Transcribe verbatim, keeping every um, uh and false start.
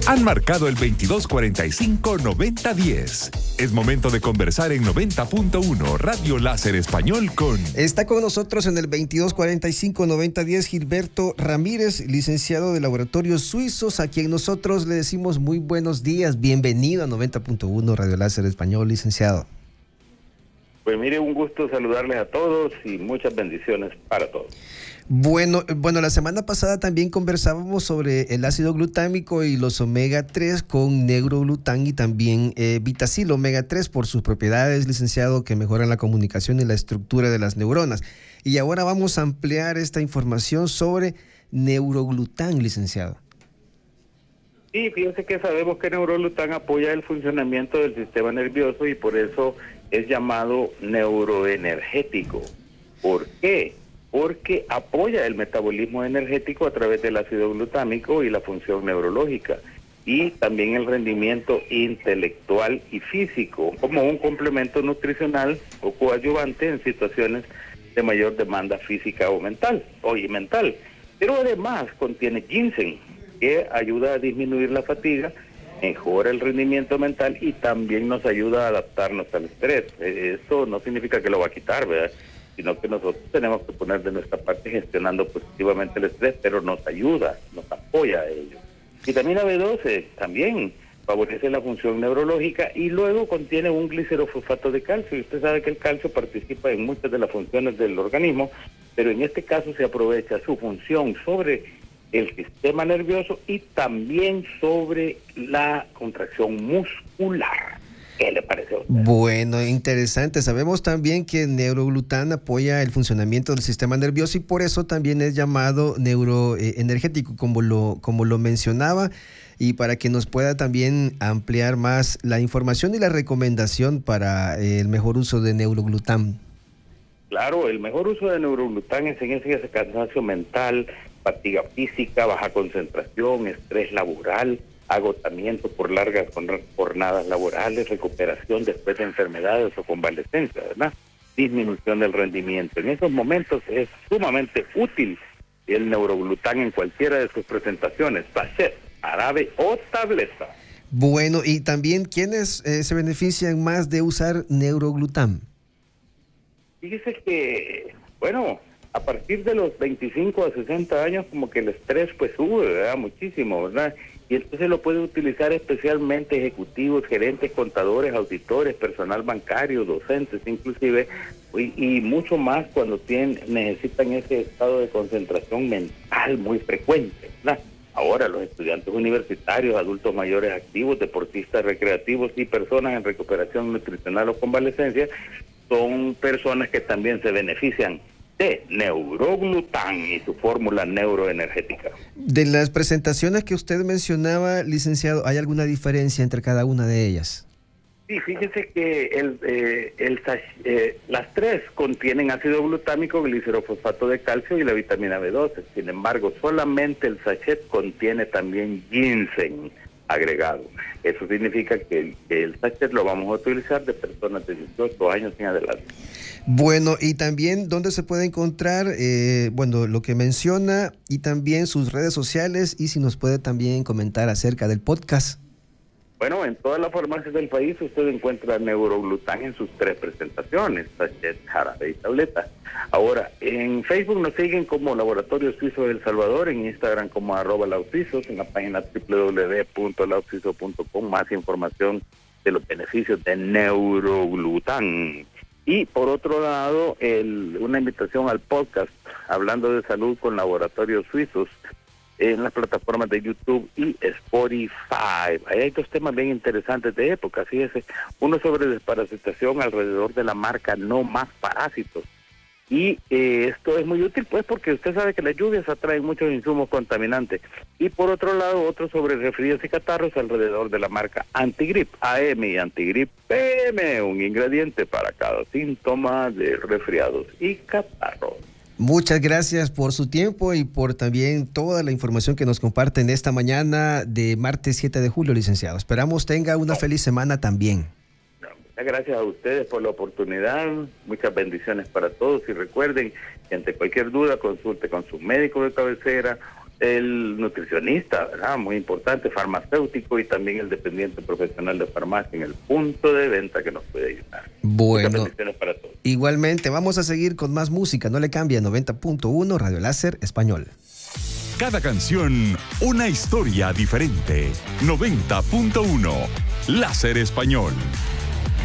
Han marcado el veintidós cuarenta y cinco noventa diez. Es momento de conversar en noventa punto uno Radio Láser Español con... Está con nosotros en el veintidós cuarenta y cinco noventa diez Gilberto Ramírez, licenciado de Laboratorios Suizos, a quien nosotros le decimos muy buenos días. Bienvenido a noventa punto uno Radio Láser Español, licenciado. Pues mire, un gusto saludarles a todos y muchas bendiciones para todos. Bueno, bueno, la semana pasada también conversábamos sobre el ácido glutámico y los omega tres con neuroglután y también eh, vitacil omega tres por sus propiedades, licenciado, que mejoran la comunicación y la estructura de las neuronas. Y ahora vamos a ampliar esta información sobre neuroglután, licenciado. Sí, fíjense que sabemos que neuroglután apoya el funcionamiento del sistema nervioso y por eso es llamado neuroenergético. ¿Por qué? Porque apoya el metabolismo energético a través del ácido glutámico y la función neurológica, y también el rendimiento intelectual y físico, como un complemento nutricional o coadyuvante en situaciones de mayor demanda física o mental, o y mental. Pero además contiene ginseng, que ayuda a disminuir la fatiga, mejora el rendimiento mental y también nos ayuda a adaptarnos al estrés. Eso no significa que lo va a quitar, ¿verdad?, sino que nosotros tenemos que poner de nuestra parte gestionando positivamente el estrés, pero nos ayuda, nos apoya a ello. Vitamina B doce también favorece la función neurológica y luego contiene un glicerofosfato de calcio, y usted sabe que el calcio participa en muchas de las funciones del organismo, pero en este caso se aprovecha su función sobre el sistema nervioso y también sobre la contracción muscular. ¿Qué le parece a usted? Bueno, interesante. Sabemos también que el neuroglután apoya el funcionamiento del sistema nervioso y por eso también es llamado neuroenergético, como lo, como lo mencionaba, y para que nos pueda también ampliar más la información y la recomendación para el mejor uso de neuroglután. Claro, el mejor uso de neuroglután es en ese, ese cansancio mental, fatiga física, baja concentración, estrés laboral, agotamiento por largas jornadas laborales, recuperación después de enfermedades o convalescencia, ¿verdad? Disminución del rendimiento. En esos momentos es sumamente útil el neuroglután en cualquiera de sus presentaciones, sachet, árabe o tableta. Bueno, y también, ¿quiénes eh, se benefician más de usar neuroglután? Fíjese que, bueno, a partir de los veinticinco a sesenta años como que el estrés pues sube, ¿verdad? Muchísimo, ¿verdad? Y entonces lo puede utilizar especialmente ejecutivos, gerentes, contadores, auditores, personal bancario, docentes inclusive, y, y mucho más cuando tienen, necesitan ese estado de concentración mental muy frecuente, ¿verdad? Ahora los estudiantes universitarios, adultos mayores activos, deportistas recreativos y personas en recuperación nutricional o convalescencia son personas que también se benefician de neuroglután y su fórmula neuroenergética. De las presentaciones que usted mencionaba, licenciado, ¿hay alguna diferencia entre cada una de ellas? Sí, fíjese que el, eh, el, eh, las tres contienen ácido glutámico, glicerofosfato de calcio y la vitamina B doce. Sin embargo, solamente el sachet contiene también ginseng agregado. Eso significa que el, que el sachet lo vamos a utilizar de personas de dieciocho años en adelante. Bueno, y también, ¿dónde se puede encontrar, eh, bueno, lo que menciona y también sus redes sociales, y si nos puede también comentar acerca del podcast? Bueno, en todas las farmacias del país usted encuentra neuroglután en sus tres presentaciones, sachet, jarabe y tableta. Ahora, en Facebook nos siguen como Laboratorio Suizo de El Salvador, en Instagram como arroba lausuizos, en la página doble u doble u doble u punto lausuizo punto com más información de los beneficios de neuroglután. Y por otro lado, el, una invitación al podcast Hablando de Salud con Laboratorios Suizos en las plataformas de YouTube y Spotify. Ahí hay dos temas bien interesantes de época, fíjese, uno sobre desparasitación alrededor de la marca No Más Parásitos. Y eh, esto es muy útil pues porque usted sabe que las lluvias atraen muchos insumos contaminantes. Y por otro lado, otro sobre resfríos y catarros alrededor de la marca Antigrip A M y Antigrip P M, un ingrediente para cada síntoma de resfriados y catarros. Muchas gracias por su tiempo y por también toda la información que nos comparten esta mañana de martes siete de julio, licenciado. Esperamos tenga una feliz semana también. Muchas gracias a ustedes por la oportunidad, muchas bendiciones para todos y recuerden que ante cualquier duda consulte con su médico de cabecera el nutricionista, ¿verdad? Muy importante, farmacéutico y también el dependiente profesional de farmacia en el punto de venta que nos puede ayudar. Bueno, Muchas bendiciones para todos. Igualmente, vamos a seguir con más música, no le cambie, noventa punto uno Radio Láser Español. Cada canción, una historia diferente. noventa punto uno Láser Español.